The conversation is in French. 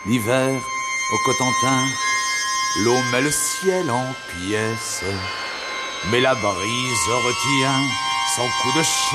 L'hiver, au Cotentin, l'eau met le ciel en pièces, mais la brise retient son coup de chien.